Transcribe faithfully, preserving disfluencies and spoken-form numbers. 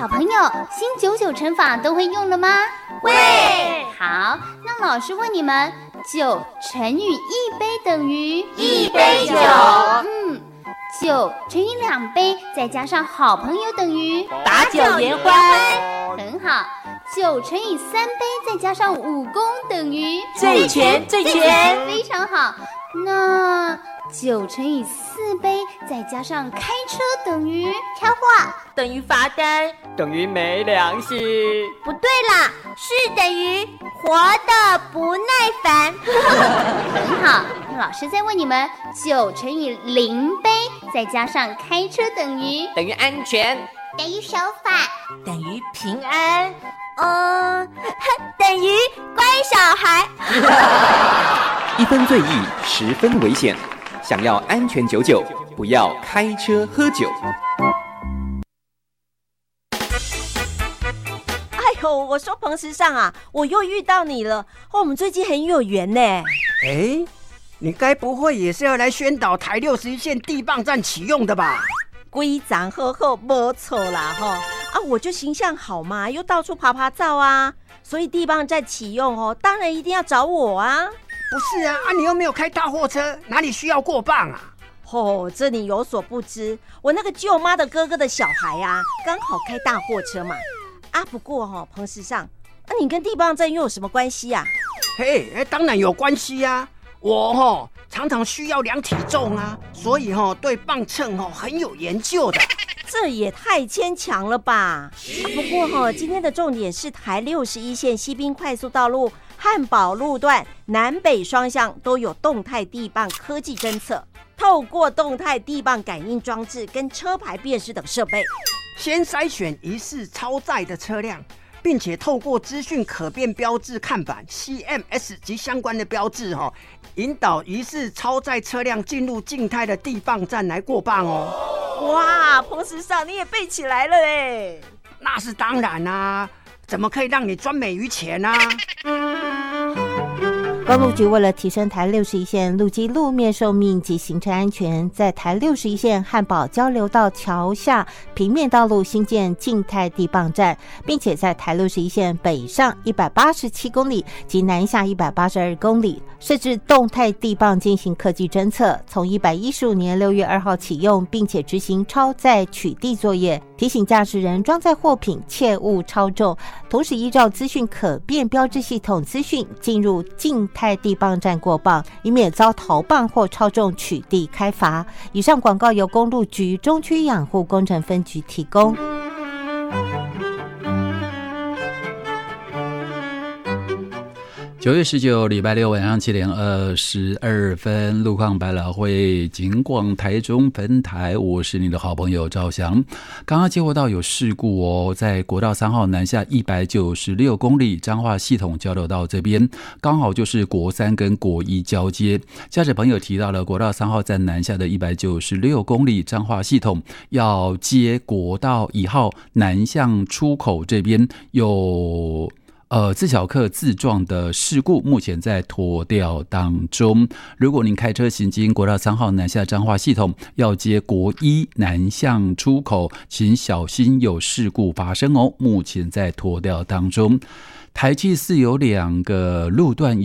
朋友，新九九乘法都会用了吗？ 会。 好，那老师问你们，九乘以一杯等于一杯酒。 嗯，九乘以两杯再加上好朋友等于把酒言欢。 很好。九乘以三杯再加上武功等于最全最全。 非常好。那九乘以四杯再加上开车等于超话，等于罚单， 等于没良心。 不对啦，是等于活得不耐烦。 很好，那老师再问你们，九乘以零杯再加上开车等于等于安全， 等于守法，等于平安，嗯，等于乖小孩。 一分醉意，十分危险。想要安全九九，不要开车喝酒。 哎呦，我说彭时尚啊，我又遇到你了。哦，我们最近很有缘呢。 哎，你该不会也是要来宣导台六十一线地磅站启用的吧？ 规章好好，没错啦哈。啊，我就形象好嘛，又到处爬爬照啊，所以地磅站启用哦，当然一定要找我啊。 不是啊，啊你又没有开大货车，哪里需要过磅啊？ 哦，这你有所不知，我那个舅妈的哥哥的小孩啊，刚好开大货车嘛。啊，不过哦，彭时尚，那、啊、你跟地磅站又有什么关系啊？ 嘿，当然有关系啊。我哦常常需要量体重啊，所以哦对磅秤哦很有研究的。 这也太牵强了吧！啊、不过哈、哦，今天的重点是台六十一线西滨快速道路汉宝路段南北双向都有动态地磅科技侦测，透过动态地磅感应装置跟车牌辨识等设备， 先筛选疑似超载的车辆，并且透过资讯可变标志看板 C M S 及相关的标志哦，引导疑似超载车辆进入静态的地磅站来过磅哦。 哇，彭时尚你也背起来了哎！ 那是当然啊，怎么可以让你专美于前啊？ 公路局为了提升台六十一线路基路面寿命及行车安全，在台六十一线汉宝交流道桥下平面道路新建静态地磅站，并且在台六十一线北上一百八十七公里及南下一百八十二公里设置动态地磅进行科技侦测，从一百一十五年六月二号启用，并且执行超载取缔作业，提醒驾驶人装载货品切勿超重，同时依照资讯可变标志系统资讯进入静态地磅站过磅，以免遭逃磅或超重取缔开罚。以上广告由公路局中区养护工程分局提供。 九月十九礼拜六晚上七点二十二分，路况百老汇景广台中分台，我是你的好朋友赵翔。刚刚接获到有事故哦，在国道三号南下一百九十六公里彰化系统交流道这边，刚好就是国三跟国一交接。驾驶朋友提到了国道三号在南下的一百九十六公里彰化系统要接国道一号南向出口这边有呃，自小客自撞的事故目前在拖吊当中。如果您开车行经国道三号南下彰化系统，要接国一南向出口，请小心有事故发生哦。目前在拖吊当中。台七四有两个路段